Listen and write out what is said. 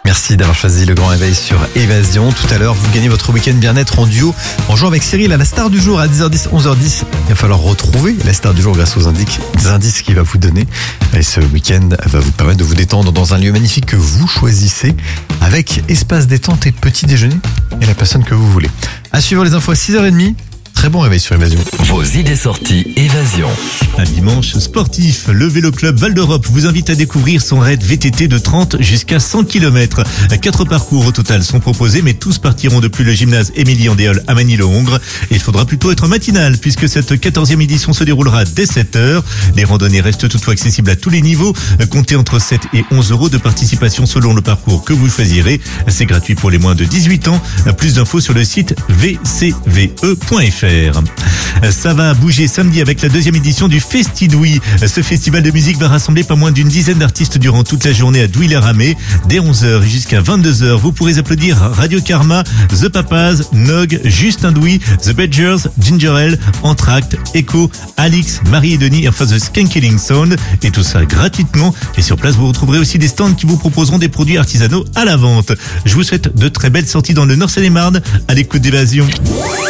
Merci d'avoir choisi le Grand Réveil sur Évasion. Tout à l'heure, vous gagnez votre week-end bien-être en duo en jouant avec Cyril à la star du jour à 10h10, 11h10. Il va falloir retrouver la star du jour grâce aux indices qu'il va vous donner. Et ce week-end va vous permettre de vous détendre dans un lieu magnifique que vous choisissez avec espace détente et petit déjeuner et la personne que vous voulez. À suivre les infos à 6h30. Très bon réveil sur Évasion. Vos idées sorties Évasion. Un dimanche sportif, le Vélo Club Val d'Europe vous invite à découvrir son raid VTT de 30 jusqu'à 100 km. 4 parcours au total sont proposés, mais tous partiront depuis le gymnase Émilie Andéol à Magny-le-Hongre. Il faudra plutôt être matinal, puisque cette 14e édition se déroulera dès 7h. Les randonnées restent toutefois accessibles à tous les niveaux. Comptez entre 7 et 11 euros de participation selon le parcours que vous choisirez. C'est gratuit pour les moins de 18 ans. Plus d'infos sur le site vcve.fr. Ça va bouger samedi avec la 2e édition du Festidouille. Ce festival de musique va rassembler pas moins d'une dizaine d'artistes durant toute la journée à Douy-les-Ramées. Dès 11h jusqu'à 22h, vous pourrez applaudir Radio Karma, The Papas, Nog, Justin Douy, The Badgers, Ginger Ale, Entracte, Echo, Alix, Marie et Denis, enfin The Skanking Sound. Et tout ça gratuitement. Et sur place, vous retrouverez aussi des stands qui vous proposeront des produits artisanaux à la vente. Je vous souhaite de très belles sorties dans le Nord-Seine-et-Marne à l'écoute d'Évasion.